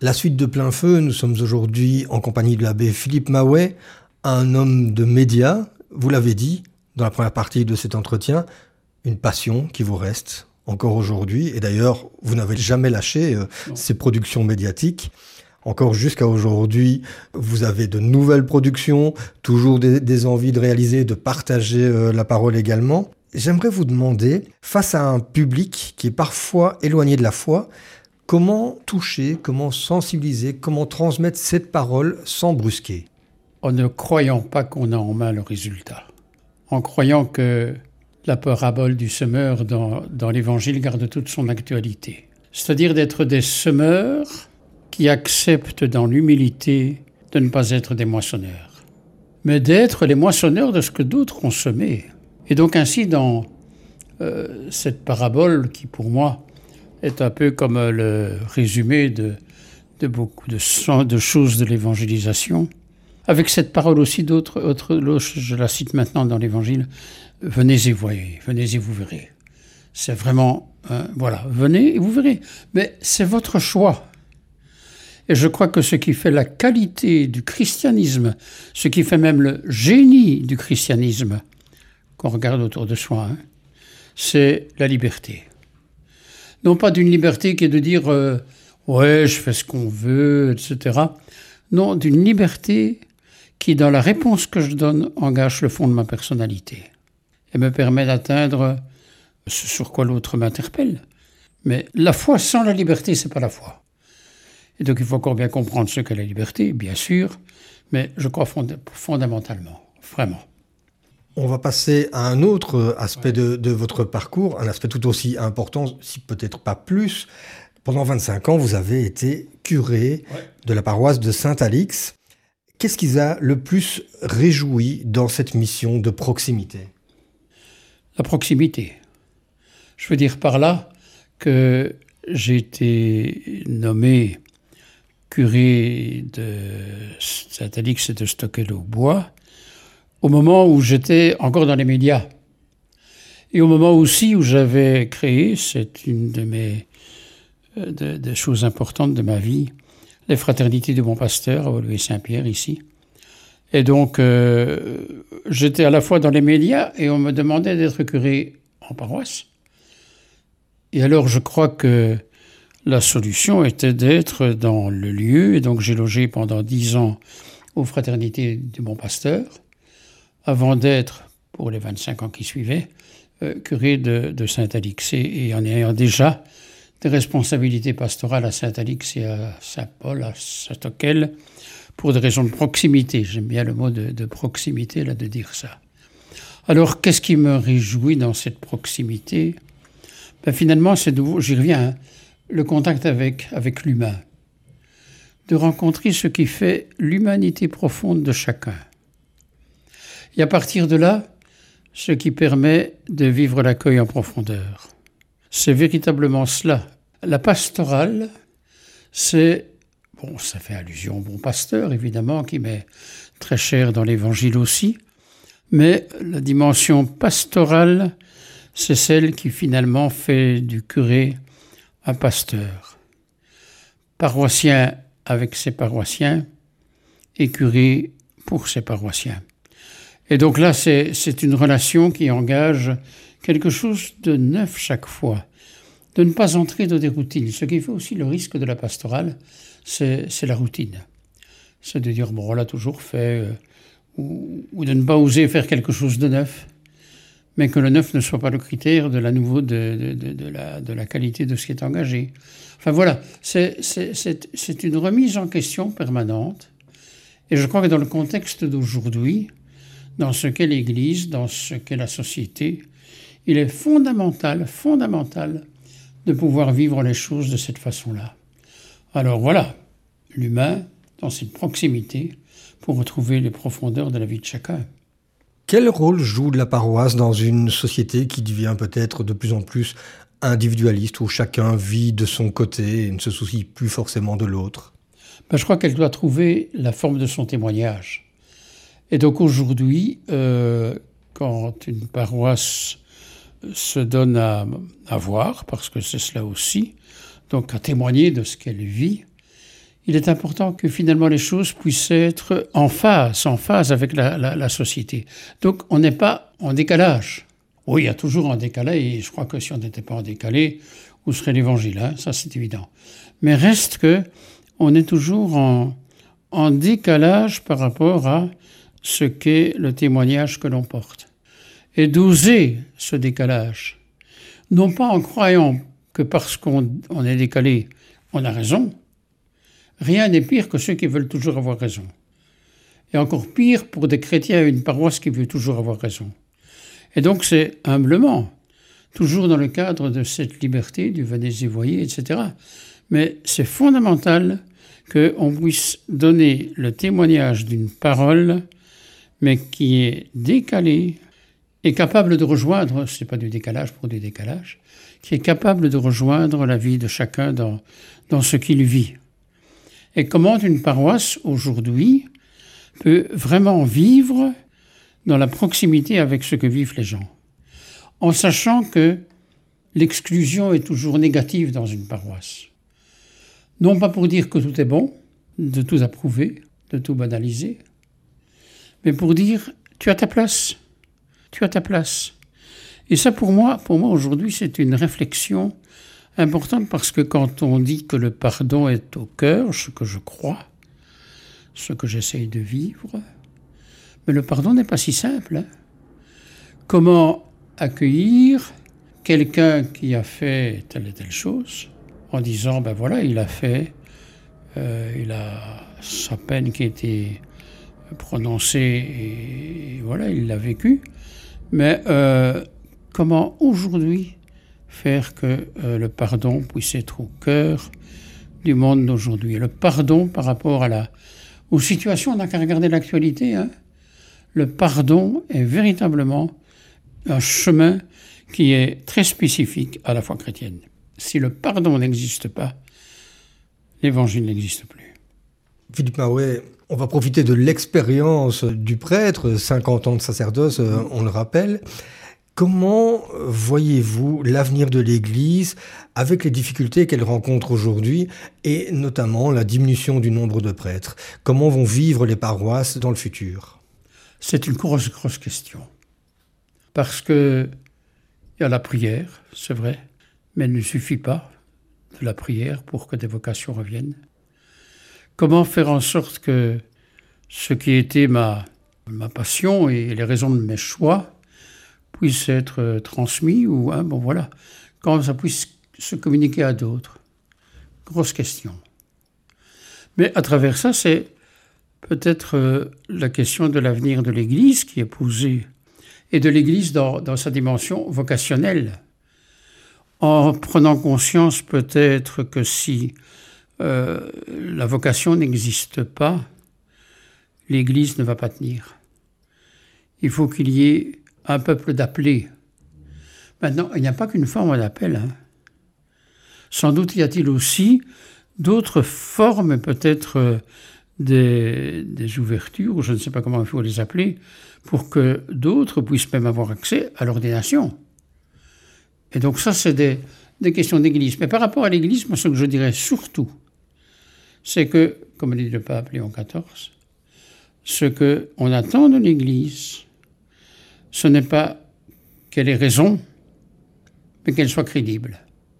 La suite de Plein Feu, nous sommes aujourd'hui en compagnie de l'abbé Philippe Maouet, un homme de médias, vous l'avez dit dans la première partie de cet entretien, une passion qui vous reste encore aujourd'hui. Et d'ailleurs, vous n'avez jamais lâché ces productions médiatiques. Encore jusqu'à aujourd'hui, vous avez de nouvelles productions, toujours des envies de réaliser, de partager la parole également. J'aimerais vous demander, face à un public qui est parfois éloigné de la foi, comment toucher, comment sensibiliser, comment transmettre cette parole sans brusquer? En ne croyant pas qu'on a en main le résultat. En croyant que la parabole du semeur dans l'Évangile garde toute son actualité. C'est-à-dire d'être des semeurs qui acceptent dans l'humilité de ne pas être des moissonneurs, mais d'être les moissonneurs de ce que d'autres ont semé. Et donc ainsi, dans cette parabole qui, pour moi, est un peu comme le résumé de beaucoup de choses de l'évangélisation, avec cette parole aussi d'autres, je la cite maintenant dans l'Évangile, « Venez et voyez, venez et vous verrez ». C'est vraiment, voilà, venez et vous verrez. Mais c'est votre choix. Et je crois que ce qui fait la qualité du christianisme, ce qui fait même le génie du christianisme, qu'on regarde autour de soi, c'est la liberté. Non pas d'une liberté qui est de dire « ouais, je fais ce qu'on veut », etc. Non, d'une liberté qui, dans la réponse que je donne, engage le fond de ma personnalité et me permet d'atteindre ce sur quoi l'autre m'interpelle. Mais la foi sans la liberté, c'est pas la foi. Et donc il faut encore bien comprendre ce qu'est la liberté, bien sûr, mais je crois fondamentalement, vraiment. On va passer à un autre aspect de votre parcours, un aspect tout aussi important, si peut-être pas plus. Pendant 25 ans, vous avez été curé de la paroisse de Saint-Alix. Qu'est-ce qui vous a le plus réjoui dans cette mission de proximité? La proximité. Je veux dire par là que j'ai été nommé curé de Saint-Alix et de Stockel-au-Bois au moment où j'étais encore dans les médias. Et au moment aussi où j'avais créé, c'est une de mes des choses importantes de ma vie, les fraternités du Bon Pasteur à Woluwe-Saint-Pierre, ici. Et donc, j'étais à la fois dans les médias et on me demandait d'être curé en paroisse. Et alors, je crois que la solution était d'être dans le lieu. Et donc, j'ai logé pendant 10 ans aux fraternités du Bon Pasteur, avant d'être, pour les 25 ans qui suivaient, curé de Saint-Alix. Et en ayant déjà des responsabilités pastorales à Saint-Alix et à Saint-Paul, à Stockel, pour des raisons de proximité. J'aime bien le mot de proximité, là, de dire ça. Alors, qu'est-ce qui me réjouit dans cette proximité? Finalement, c'est j'y reviens, le contact avec l'humain. De rencontrer ce qui fait l'humanité profonde de chacun. Et à partir de là, ce qui permet de vivre l'accueil en profondeur. C'est véritablement cela. La pastorale, c'est, bon, ça fait allusion au bon pasteur, évidemment, qui m'est très cher dans l'Évangile aussi, mais la dimension pastorale, c'est celle qui finalement fait du curé un pasteur. Paroissien avec ses paroissiens et curé pour ses paroissiens. Et donc là, c'est une relation qui engage quelque chose de neuf chaque fois, de ne pas entrer dans des routines. Ce qui fait aussi le risque de la pastorale, c'est la routine. C'est de dire, bon, on l'a toujours fait, ou de ne pas oser faire quelque chose de neuf, mais que le neuf ne soit pas le critère de la qualité de ce qui est engagé. Enfin voilà, c'est une remise en question permanente. Et je crois que dans le contexte d'aujourd'hui, dans ce qu'est l'Église, dans ce qu'est la société, il est fondamental de pouvoir vivre les choses de cette façon-là. Alors voilà, l'humain, dans cette proximité, pour retrouver les profondeurs de la vie de chacun. Quel rôle joue la paroisse dans une société qui devient peut-être de plus en plus individualiste, où chacun vit de son côté et ne se soucie plus forcément de l'autre? Je crois qu'elle doit trouver la forme de son témoignage. Et donc aujourd'hui, quand une paroisse se donne à voir, parce que c'est cela aussi, donc à témoigner de ce qu'elle vit, il est important que finalement les choses puissent être en phase avec la société. Donc on n'est pas en décalage. Oui, il y a toujours un décalage, et je crois que si on n'était pas en décalé, où serait l'évangile, hein, ça c'est évident. Mais reste que on est toujours en décalage par rapport à ce qu'est le témoignage que l'on porte. Et d'oser ce décalage, non pas en croyant que parce qu'on est décalé, on a raison. Rien n'est pire que ceux qui veulent toujours avoir raison. Et encore pire pour des chrétiens à une paroisse qui veut toujours avoir raison. Et donc c'est humblement, toujours dans le cadre de cette liberté, du venez y voyez, etc. Mais c'est fondamental qu'on puisse donner le témoignage d'une parole, mais qui est décalée, et capable de rejoindre, ce n'est pas du décalage pour du décalage, qui est capable de rejoindre la vie de chacun dans ce qu'il vit. Et comment une paroisse, aujourd'hui, peut vraiment vivre dans la proximité avec ce que vivent les gens, en sachant que l'exclusion est toujours négative dans une paroisse. Non pas pour dire que tout est bon, de tout approuver, de tout banaliser, mais pour dire « tu as ta place ». Tu as ta place. Et ça, pour moi aujourd'hui, c'est une réflexion importante parce que quand on dit que le pardon est au cœur, ce que je crois, ce que j'essaye de vivre, mais le pardon n'est pas si simple. Hein. Comment accueillir quelqu'un qui a fait telle et telle chose en disant, ben voilà, il a fait, il a sa peine qui a été prononcée et voilà, il l'a vécu. Mais comment aujourd'hui faire que le pardon puisse être au cœur du monde d'aujourd'hui? Le pardon par rapport aux situations, on n'a qu'à regarder l'actualité. Hein. Le pardon est véritablement un chemin qui est très spécifique à la foi chrétienne. Si le pardon n'existe pas, l'évangile n'existe plus. Philippe Maouet, on va profiter de l'expérience du prêtre, 50 ans de sacerdoce, on le rappelle. Comment voyez-vous l'avenir de l'Église avec les difficultés qu'elle rencontre aujourd'hui et notamment la diminution du nombre de prêtres? Comment vont vivre les paroisses dans le futur? C'est une grosse question. Parce que il y a la prière, c'est vrai, mais il ne suffit pas de la prière pour que des vocations reviennent. Comment faire en sorte que ce qui était ma passion et les raisons de mes choix puissent être transmis ou, bon voilà, comment ça puisse se communiquer à d'autres. Grosse question. Mais à travers ça, c'est peut-être la question de l'avenir de l'Église qui est posée, et de l'Église dans sa dimension vocationnelle, en prenant conscience peut-être que si la vocation n'existe pas, l'Église ne va pas tenir. Il faut qu'il y ait un peuple d'appelés. Maintenant, il n'y a pas qu'une forme d'appel. Hein. Sans doute y a-t-il aussi d'autres formes, peut-être des ouvertures, je ne sais pas comment il faut les appeler, pour que d'autres puissent même avoir accès à l'ordination. Et donc ça, c'est des questions d'Église. Mais par rapport à l'Église, moi, ce que je dirais surtout, c'est que, comme dit le pape Léon XIV, ce qu'on attend de l'Église, ce n'est pas qu'elle ait raison, mais qu'elle soit crédible.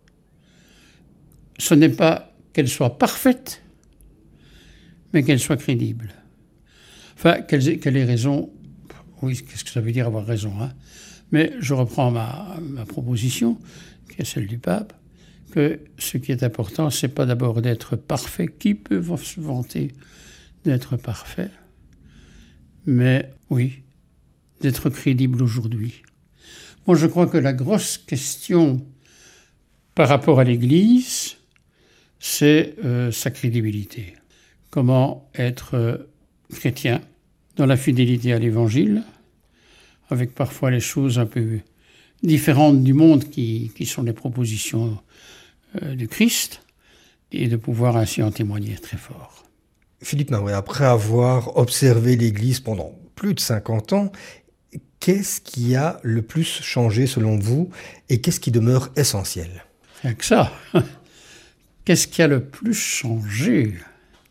Ce n'est pas qu'elle soit parfaite, mais qu'elle soit crédible. Enfin, qu'elle ait raison, oui, qu'est-ce que ça veut dire avoir raison, hein? Mais je reprends ma proposition, qui est celle du pape, que ce qui est important, c'est pas d'abord d'être parfait. Qui peut se vanter d'être parfait? Mais oui, d'être crédible aujourd'hui. Moi, je crois que la grosse question par rapport à l'Église, c'est sa crédibilité. Comment être chrétien dans la fidélité à l'Évangile, avec parfois les choses un peu différentes du monde qui sont les propositions du Christ, et de pouvoir ainsi en témoigner très fort. Philippe Maouet, après avoir observé l'Église pendant plus de 50 ans, qu'est-ce qui a le plus changé selon vous et qu'est-ce qui demeure essentiel? Rien que ça. Qu'est-ce qui a le plus changé?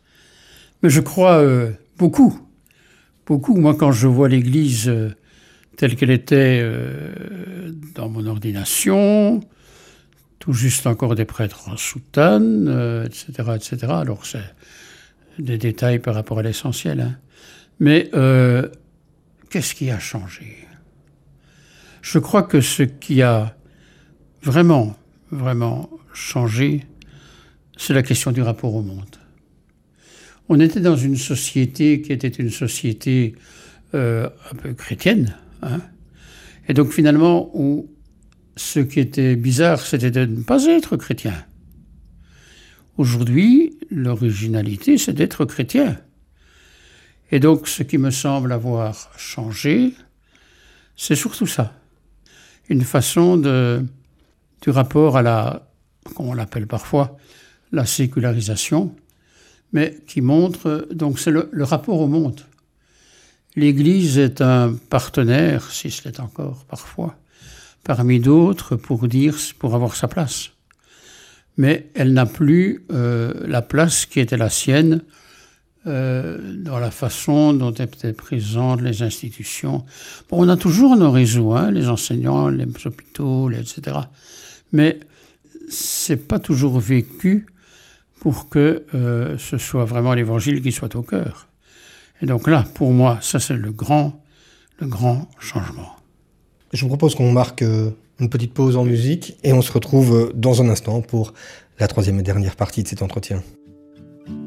Mais je crois beaucoup. Beaucoup. Moi, quand je vois l'Église telle qu'elle était dans mon ordination, tout juste encore des prêtres en soutane, etc., etc. Alors, c'est des détails par rapport à l'essentiel. Hein. Mais qu'est-ce qui a changé ? Je crois que ce qui a vraiment, vraiment changé, c'est la question du rapport au monde. On était dans une société qui était une société un peu chrétienne, hein, et donc finalement, où ce qui était bizarre, c'était de ne pas être chrétien. Aujourd'hui, l'originalité, c'est d'être chrétien. Et donc, ce qui me semble avoir changé, c'est surtout ça. Une façon du rapport à la, comme on l'appelle parfois, la sécularisation, mais qui montre, donc c'est le rapport au monde. L'Église est un partenaire, si ce l'est encore parfois, parmi d'autres pour avoir sa place. Mais elle n'a plus la place qui était la sienne dans la façon dont étaient présentes les institutions. Bon, on a toujours nos réseaux, hein, les enseignants, les hôpitaux, etc. Mais c'est pas toujours vécu pour que ce soit vraiment l'Évangile qui soit au cœur. Et donc là, pour moi, ça c'est le grand changement. Je vous propose qu'on marque une petite pause en musique et on se retrouve dans un instant pour la troisième et dernière partie de cet entretien.